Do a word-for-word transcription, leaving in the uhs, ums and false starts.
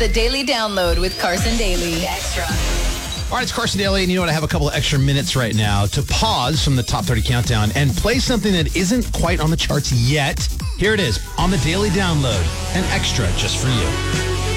the Daily Download with Carson Daly. Extra. All right, it's Carson Daly, and you know what? I have a couple of extra minutes right now to pause from the Top thirty Countdown and play something that isn't quite on the charts yet. Here it is on the Daily Download, an extra just for you.